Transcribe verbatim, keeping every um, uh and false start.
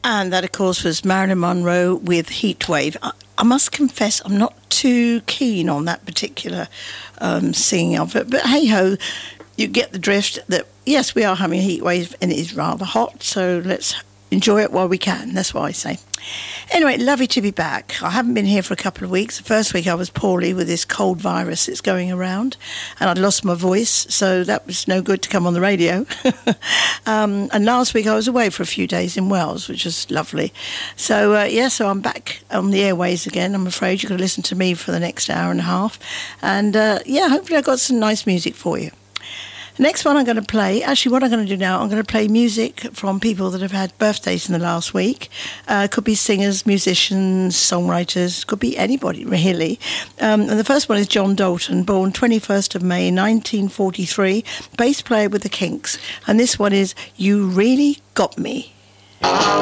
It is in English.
And that, of course, was Marilyn Monroe with Heatwave. I, I must confess, I'm not too keen on that particular um, singing of it. But hey-ho, you get the drift that, yes, we are having a heatwave and it is rather hot, so let's enjoy it while we can. That's what I say. Anyway, lovely to be back. I haven't been here for a couple of weeks. The first week I was poorly with this cold virus that's going around, and I'd lost my voice, so that was no good to come on the radio. um, and last week I was away for a few days in Wales, which was lovely. So, uh, yeah, so I'm back on the airways again. I'm afraid you're going to listen to me for the next hour and a half. And, uh, yeah, hopefully I've got some nice music for you. The next one I'm going to play, actually what I'm going to do now, I'm going to play music from people that have had birthdays in the last week. Uh, could be singers, musicians, songwriters, could be anybody really. Um, and the first one is John Dalton, born twenty-first of May nineteen forty-three, bass player with the Kinks. And this one is You Really Got Me.